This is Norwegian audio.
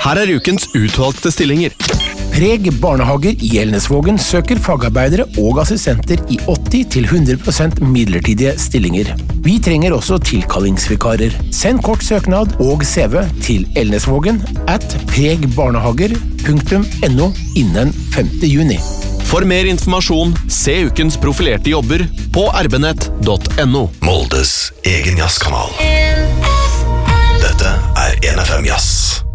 Her ukens utvalgte stillinger. Preg barnehager i Elnesvågen søker fagarbeidere og assistenter i 80-100% midlertidige stillinger. Vi trenger også tilkallingsvikarer. Send kort søknad og CV til elnesvågen@pregbarnehager.no innen 5. juni. For mer informasjon, se ukens profilerte jobber på rbnett.no. Moldes egen jazzkanal. Dette 1FM Jazz.